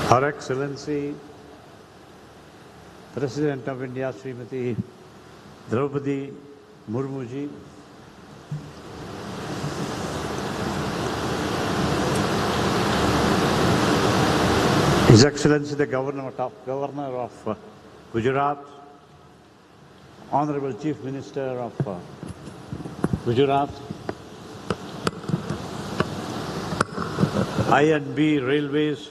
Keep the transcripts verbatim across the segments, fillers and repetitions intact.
Her Excellency, President of India, Srimati Draupadi Murmu ji, His Excellency the Governor of, Governor of uh, Gujarat, Honorable Chief Minister of uh, Gujarat, I and B Railways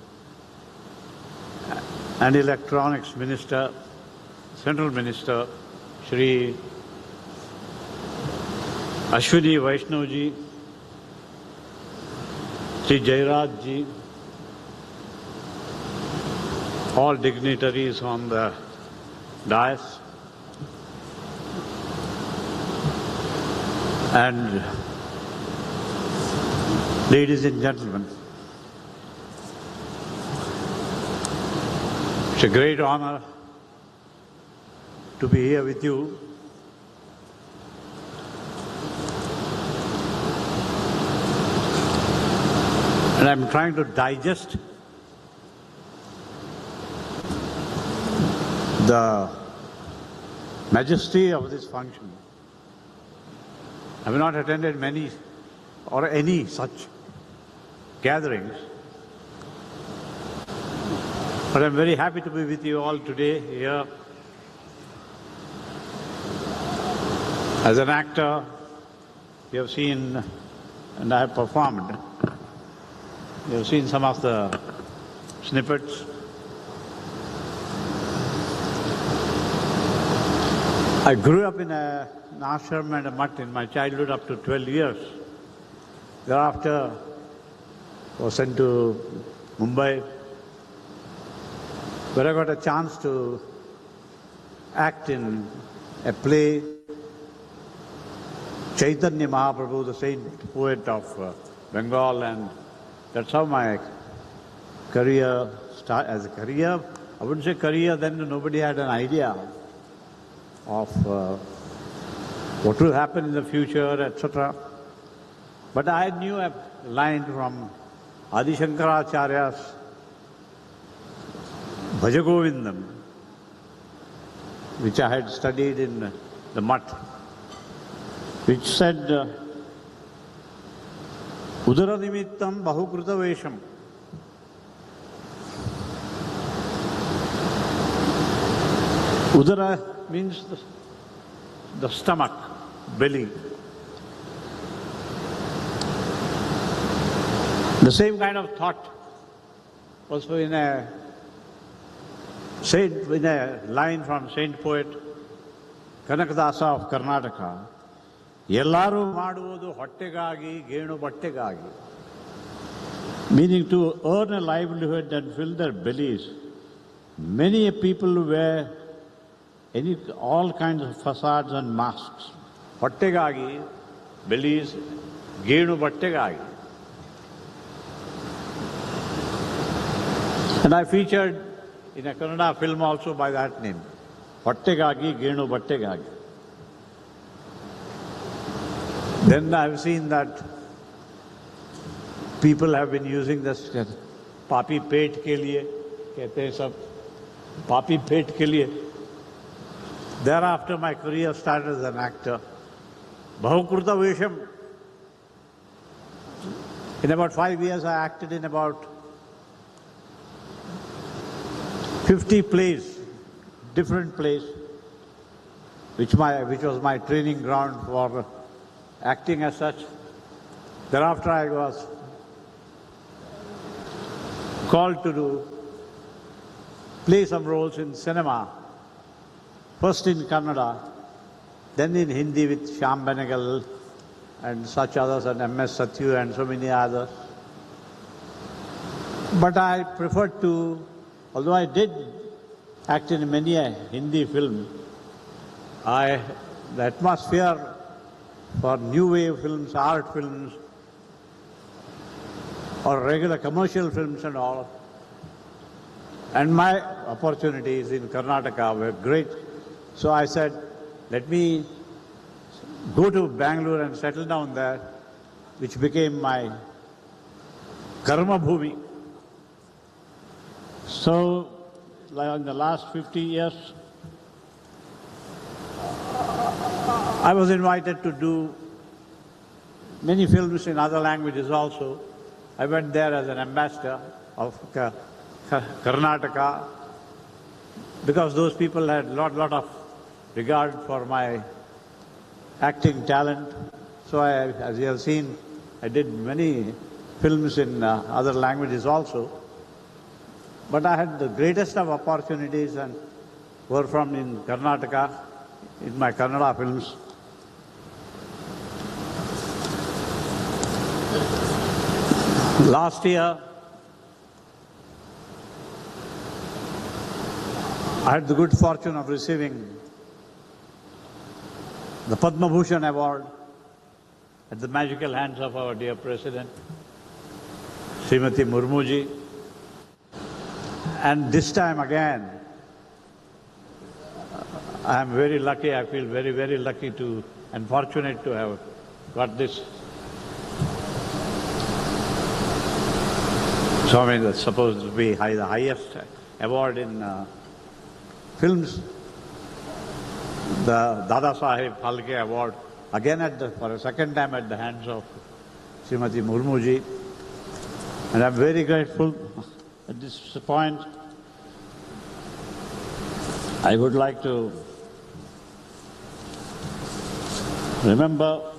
and Electronics Minister, Central Minister, Shri Ashwini Vaishnav ji, Shri Jairaj ji, all dignitaries on the dais, and ladies and gentlemen, it's a great honor to be here with you. And I'm trying to digest the majesty of this function. I have not attended many or any such gatherings, but I'm very happy to be with you all today here. As an actor, you have seen, and I have performed, you have seen some of the snippets. I grew up in a, an ashram and a mutt in my childhood up to twelve years. Thereafter, I was sent to Mumbai, where I got a chance to act in a play, Chaitanya Mahaprabhu, the saint poet of uh, Bengal, and that's how my career started. As a career, I wouldn't say career, then nobody had an idea of uh, what will happen in the future, et cetera. But I knew a line from Adi Shankaracharya's Bhaja Govindam, which I had studied in the mutt, which said, Udara nimittam bahukruta vesham. Udara means the, the stomach, belly. The same kind of thought was in a saint, in a line from saint poet Kanakadasa of Karnataka. Yellaru maduvudu hottegagi, genu battegi. Meaning to earn a livelihood and fill their bellies. Many people wear any, all kinds of facades and masks. Hottegagi, bellies, genu battegi. And I featured in a Kannada film also by that name, Hottegagi, Genu Battegagi. Then I've seen that people have been using this papi pet ke liye, kehte hain sab, papi pet ke liye. Thereafter my career started as an actor. Bahukurta Vesham. In about five years I acted in about fifty plays, different plays, which, my, which was my training ground for acting as such. Thereafter I was called to do, play some roles in cinema, first in Kannada, then in Hindi with Shyam Benegal and such others, and M S Satyu and so many others. But I preferred to, although I did act in many a Hindi film, I, the atmosphere for new wave films, art films, or regular commercial films and all, and my opportunities in Karnataka were great. So I said, let me go to Bangalore and settle down there, which became my Karma Bhumi. So, like in the last fifty years, I was invited to do many films in other languages also. I went there as an ambassador of Ka- Ka- Karnataka because those people had a lot, lot of regard for my acting talent. So, I, as you have seen, I did many films in uh, other languages also. But I had the greatest of opportunities and were from in Karnataka, in my Kannada films. Last year, I had the good fortune of receiving the Padma Bhushan Award at the magical hands of our dear President, Srimati Murmuji. And this time again, I am very lucky, I feel very, very lucky to and fortunate to have got this. So I mean, that's supposed to be high, the highest award in uh, films, the Dada Saheb Phalke Award, again at the, for a second time at the hands of Srimati Murmuji. And I'm very grateful. At this point, I would like to remember